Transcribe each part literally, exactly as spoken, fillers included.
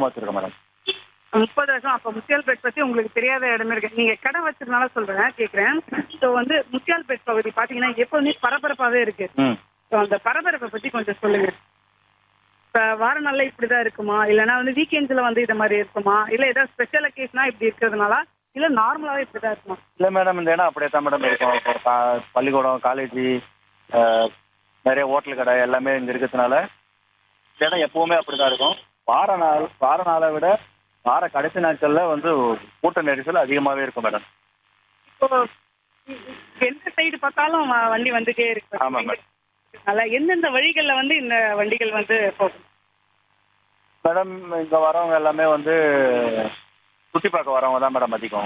வருஷமா வச்சிருக்கேன் மேடம். முப்பது வருஷம். அப்ப முத்தியால்பேட் பத்தி உங்களுக்கு தெரியாத இடமே இருக்கு. நீங்க கடை வச்சிருந்தனால சொல்றேன், கேக்குறேன். ஸோ வந்து முத்தியால்பேட் பகுதி பாத்தீங்கன்னா எப்பவுமே பரபரப்பாவே இருக்கு. ம். ஸோ அந்த பரபரப்பை பத்தி கொஞ்சம் சொல்லுங்க. இப்ப வார நாள்ல இப்படிதான் இருக்குமா, இல்லைன்னா வந்து வீக்கெண்ட்ஸ்ல வந்து இது மாதிரி இருக்குமா, இல்ல ஏதாவது ஸ்பெஷல் அக்கேஷனா இப்படி இருக்கிறதுனால, இல்ல நார்மலாவே இப்படிதான் இருக்குமா? இல்லை மேடம், இந்த இடம் அப்படியே தான் மேடம் இருக்கும். இப்போ கா- பள்ளிக்கூடம், காலேஜ், நிறைய ஹோட்டல் கடை எல்லாமே இங்கே இருக்கிறதுனால இந்த இடம் எப்பவுமே அப்படிதான் இருக்கும். வார நாள் வார நாளை விட வார கடைசி நாட்களில் வந்து கூட்ட நெரிசல் அதிகமாகவே இருக்கும் மேடம். இப்போ இ- இ- எந்த சைடு பார்த்தாலும் வ- வண்டி வந்துட்டே இருக்கு. ஆமாம் மேடம். அதனால எந்தெந்த வழிகள்ல வந்து இந்த வண்டிகள் வந்து போகும்? மேடம் இங்கே வரவங்க எல்லாமே வந்து சுற்றி பார்க்க வரவங்க தான் மேடம் அதிகம்.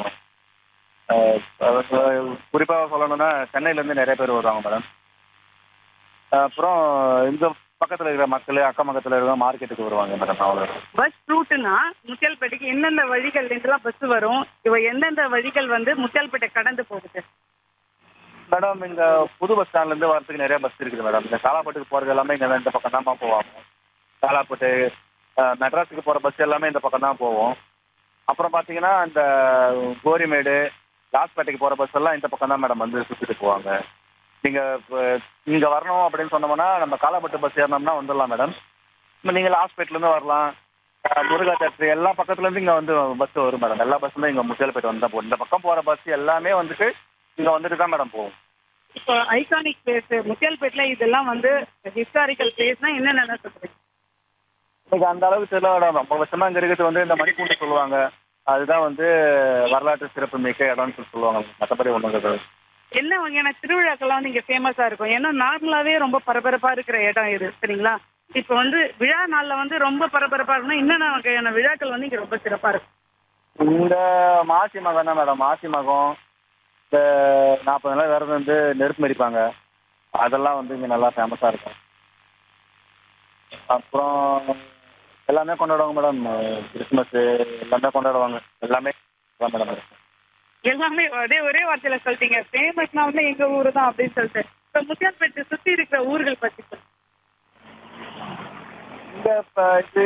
குறிப்பாக சொல்லணும்னா சென்னையிலேருந்து நிறைய பேர் வருவாங்க மேடம். அப்புறம் இந்த பக்கத்தில் இருக்கிற மக்கள், அக்கம் பக்கத்தில் இருக்கிற மார்க்கெட்டுக்கு வருவாங்க மேடம். அவ்வளோ. பஸ் ரூட்டுனா முத்தியால்பேட்டைக்கு எந்தெந்த வழிகள்ல இருந்தெல்லாம் பஸ் வரும், இவ எந்தெந்த வழிகள் வந்து முத்தியால்பேட்டை கடந்து போகுது? மேடம் இங்கே புது பஸ் ஸ்டாண்ட்லேருந்து வரதுக்கு நிறைய பஸ் இருக்குது மேடம். இந்த காலாப்பட்டுக்கு போகிறது எல்லாமே இங்கே இந்த பக்கம் தான் போவாங்க. காலாப்பட்டு, அஹ், மெட்ராஸுக்கு போகிற பஸ் எல்லாமே இந்த பக்கம் தான் போவோம். அப்புறம் பார்த்தீங்கன்னா இந்த கோரிமேடு, லாஸ்பேட்டைக்கு போகிற பஸ் எல்லாம் இந்த பக்கம் தான் மேடம் வந்து சுற்றிட்டு போவாங்க. நீங்கள் இப்போ இங்கே வரணும் அப்படின்னு சொன்னோம்னா நம்ம காலாப்பட்டு பஸ் ஏறினோம்னா வந்துடலாம் மேடம். இப்போ நீங்கள் லாஸ்பேட்லேருந்து வரலாம், அஹ், முருகா தேட்டர் எல்லா பக்கத்துலேருந்து இங்கே வந்து பஸ் வரும் மேடம். எல்லா பஸ்ஸுமே இங்கே முத்தியால்பேட்டை வந்து தான் போகும். இந்த பக்கம் போகிற பஸ் எல்லாமே வந்துட்டு இங்கே வந்துட்டு தான் மேடம் போகும். இப்போ ஐகானிக் பிளேஸ் முத்தியால்பேட்ல இதெல்லாம் வந்து ஹிஸ்டாரிக்கல் பிளேஸ்னா என்னென்ன சொல்றீங்க? இன்னைக்கு அந்த அளவுக்கு தெரியல மேடம். ரொம்ப வருஷமா இங்கே இருக்கிறது வந்து இந்த மணிக்கூண்டு சொல்லுவாங்க. அதுதான் வந்து வரலாற்று சிறப்பு மிக்க இடம்னு சொல்லி சொல்லுவாங்க. மற்றபடி ஒன்றும் கிடையாது. என்ன வகையான திருவிழாக்கள்லாம் வந்து இங்க ஃபேமஸா இருக்கும்? ஏன்னா நார்மலாவே ரொம்ப பரபரப்பா இருக்கிற இடம் இது, சரிங்களா? இப்போ வந்து விழா நாள்ல வந்து ரொம்ப பரபரப்பா இருக்குன்னா என்னென்ன வகையான விழாக்கள் வந்து இங்க ரொம்ப சிறப்பா இருக்கும்? இந்த மாசி மகம் தான் மேடம். மாசி மகம், இந்த நாற்பது நாள் விரதம் வந்து நெருப்பு மரிப்பாங்க. அதெல்லாம் வந்து இங்கே நல்லா ஃபேமஸாக இருக்கும். அப்புறம் எல்லாமே கொண்டாடுவாங்க மேடம். கிறிஸ்மஸ்ஸு எல்லாமே கொண்டாடுவாங்க. எல்லாமே தான் மேடம் இருக்கும். எல்லாமே அதே ஒரே வார்த்தையில சொல்லிட்டீங்க. ஃபேமஸ்னா வந்து எங்க ஊரு தான் அப்படின்னு சொல்லிட்டு. இப்போ முத்தியால்பேட்டை சுத்தி இருக்கிற ஊர்கள் பத்தி சொல்லுங்க. இங்கே இப்போ இது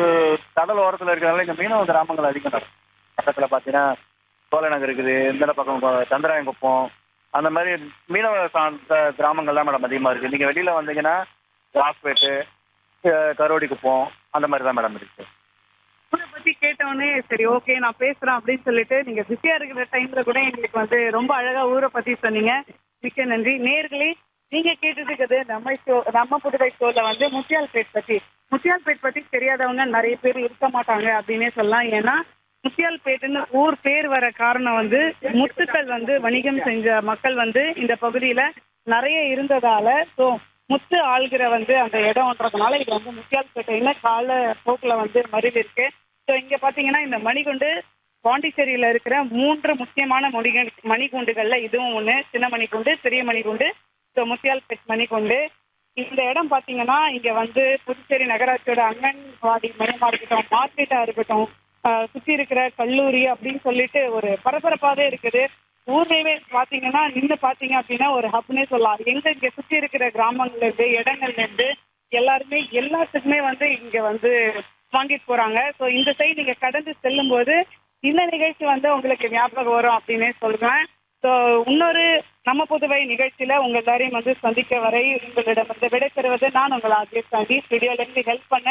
கடல் ஓரத்தில் இருக்கிறதுனால இங்கே மீனவ கிராமங்கள் அதிகம் நடக்கும். பக்கத்தில் பார்த்தீங்கன்னா சோழநகர் இருக்குது, இந்த பக்கம் கொ- சந்திராயங்குப்பம், அந்த மாதிரி மீனவ சார்ந்த கிராமங்கள் தான் மேடம் அதிகமாக இருக்குது. நீங்கள் வெளியில் வந்தீங்கன்னா லாஸ்பேட்டு, அஹ், கரோடி குப்பம், அந்த மாதிரி தான் மேடம் இருக்குது. ஊரை பத்தி கேட்டவொடனே சரி ஓகே நான் பேசுறேன் அப்படின்னு சொல்லிட்டு நீங்க பிஸியா இருக்கிற டைம்ல கூட எங்களுக்கு வந்து ரொம்ப அழகா ஊரை பத்தி சொன்னீங்க. மிக்க நன்றி. நேர்களே, நீங்க கேட்டுட்டு இருக்கிறது நம்ம ஷோ, நம்ம புதுவை ஷோல வந்து முத்தியால்பேட் பத்தி. முத்தியால்பேட் பத்தி தெரியாதவங்க நிறைய பேர் இருக்க மாட்டாங்க அப்படின்னே சொல்லலாம். ஏன்னா முத்தியால்பேட்டுன்னு ஊர் பேர் வர காரணம் வந்து முத்துக்கள் வந்து வணிகம் செஞ்ச மக்கள் வந்து இந்த பகுதியில நிறைய இருந்ததால, ஸோ முத்து ஆள்கிற வந்து அந்த இடம்ன்றதுனால இது வந்து முத்தியால்பேட்டைன்னு கால போக்குல வந்து மருவி இருக்கு. ஸோ இங்க பாத்தீங்கன்னா இந்த மணிகுண்டு பாண்டிச்சேரியில இருக்கிற மூன்று முக்கியமான மணிகள் மணிகுண்டுகள்ல இதுவும் ஒண்ணு. சின்ன மணிகுண்டு, பெரிய மணிகுண்டு, ஸோ முத்தியால்பேட் மணிகுண்டு. இந்த இடம் பாத்தீங்கன்னா இங்க வந்து புதுச்சேரி நகராட்சியோட அங்கன்வாடி மையமா இருக்கட்டும், மார்க்கெட்டா இருக்கட்டும், ஆஹ் சுத்தி இருக்கிற கல்லூரி அப்படின்னு சொல்லிட்டு ஒரு பரபரப்பாவே இருக்குது. ஊர்லயே பாத்தீங்கன்னா நின்று பாத்தீங்க அப்படின்னா ஒரு ஹப்னே சொல்லலாம். எங்க இங்க சுத்தி இருக்கிற கிராமங்கள்ல இருந்து இடங்கள்ல இருந்து எல்லாருமே எல்லாத்துக்குமே வந்து இங்க வந்து வாங்கிட்டு போறாங்க. ஸோ இந்த சைடு நீங்க கடந்து செல்லும் போது இந்த நிகழ்ச்சி வந்து உங்களுக்கு ஞாபகம் வரும் அப்படின்னே சொல்றேன். ஸோ இன்னொரு நம்ம புதுவை நிகழ்ச்சியில உங்க எல்லாரையும் வந்து சந்திக்க வரை உங்களிடம் வந்து விடைபெறுவது நான் உங்களை ஆர்ஜே சாண்டி. ஸ்டுடியோல இருந்து ஹெல்ப் பண்ண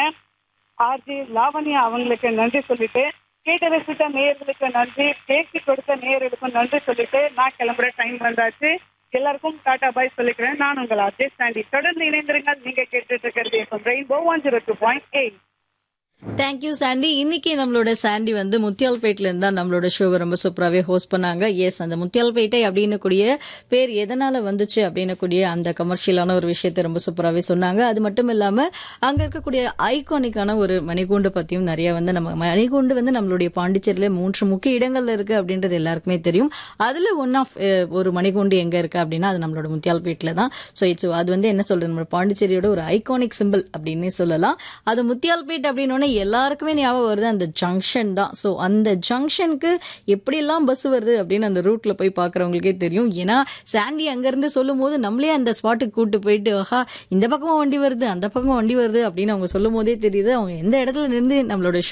ஆர்ஜே லாவண்யா அவங்களுக்கு நன்றி சொல்லிட்டு, கேட்ட ரசித்த நேயர்களுக்கு நன்றி, பேசி கொடுத்த நேயர்களுக்கும் நன்றி சொல்லிட்டு நான் கிளம்புற டைம் வந்தாச்சு. எல்லாருக்கும் டாடா பாய் சொல்லிக்கிறேன். நான் உங்கள் ஆர்ஜே சாண்டி. தொடர்ந்து இணைந்திருங்கள். நீங்க கேட்டுட்டு இருக்கிறது rainbow one zero two point eight. Thank you Chandy. இன்னைக்கு நம்மளோட சாண்டி வந்து முத்தியால்பேட்ல இருந்தா நம்மளோட ஷோவை ரொம்ப சூப்பராகவே ஹோஸ்ட் பண்ணாங்க. எஸ், அந்த முத்தியால்பேட்டை அப்படின்னு கூடிய பேர் எதனால வந்துச்சு அப்படின்னு கூடிய அந்த கமர்ஷியலான ஒரு விஷயத்த ரொம்ப சூப்பராகவே சொன்னாங்க. அது மட்டும் இல்லாம அங்க இருக்கக்கூடிய ஐகானிக்கான ஒரு மணிக்கூண்டு பத்தியும் நிறைய வந்து நம்ம மணிக்கூண்டு வந்து நம்மளுடைய பாண்டிச்சேரியில மூன்று முக்கிய இடங்கள்ல இருக்கு அப்படின்றது எல்லாருக்குமே தெரியும். அதுல ஒன் ஆஃப் ஒரு மணிக்கூண்டு எங்க இருக்கு அப்படின்னா அது நம்மளோட முத்தியால்பேட்ல தான். ஸோ இட்ஸ் அது வந்து என்ன சொல்றது, நம்ம பாண்டிச்சேரியோட ஒரு ஐகானிக் சிம்பிள் அப்படின்னே சொல்லலாம். அது முத்தியால்பேட் அப்படின்னு எல்லாருக்குமே ஞாபகம் வருது அந்த ஜங்ஷன் தான். ஸோ அந்த ஜங்ஷனுக்கு எப்படியெல்லாம் பஸ் வருது அப்படின்னு அந்த ரூட்ல போய் பாக்குறவங்களுக்கே தெரியும். ஏன்னா சாண்டி அங்க இருந்து சொல்லும் போது நம்மளே அந்த ஸ்பாட்டுக்கு கூட்டு போயிட்டு ஆஹா இந்த பக்கமும் வண்டி வருது அந்த பக்கமும் வண்டி வருது அப்படின்னு அவங்க சொல்லும் போதே தெரியுது அவங்க எந்த இடத்துல இருந்து நம்மளோட